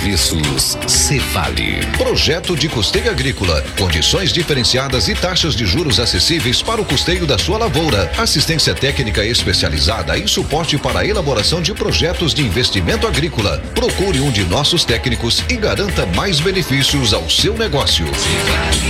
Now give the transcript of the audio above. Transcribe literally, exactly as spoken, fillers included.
Serviços Cefali. Projeto de custeio agrícola, condições diferenciadas e taxas de juros acessíveis para o custeio da sua lavoura. Assistência técnica especializada e suporte para a elaboração de projetos de investimento agrícola. Procure um de nossos técnicos e garanta mais benefícios ao seu negócio.